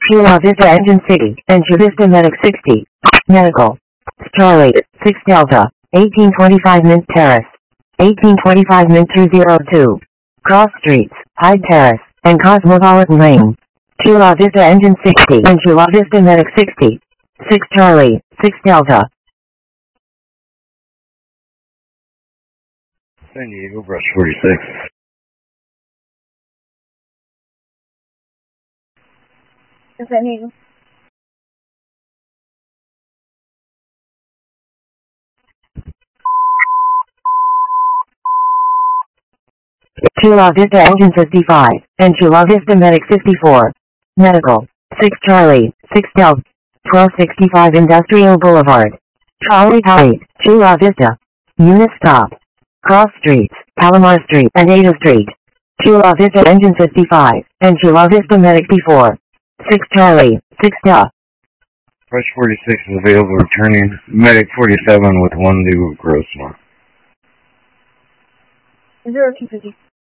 Chula Vista Engine City, and Chula Vista Medic 60. Medical. Charlie, 6 Delta, 1825 Mint Terrace. 1825 Mint 202. Cross Streets, Hyde Terrace, and Cosmopolitan Lane. Chula Vista Engine 60 and Chula Vista Medic 60. 6 Charlie, 6 Delta. San Diego, Brush 46. San Diego. Chula Vista Engine 55, and Chula Vista Medic 54. Medical. 6 Charlie, 6 Delta. 1265 Industrial Boulevard. Trolley Height, Chula Vista. Unit stop. Cross Streets, Palomar Street and Ada Street. Chula Vista Engine 55, and Chula Vista Medic 54. 6 Charlie, 6 Delta. Brush 46 is available returning. Medic 47 with 1 new gross mark. 0250.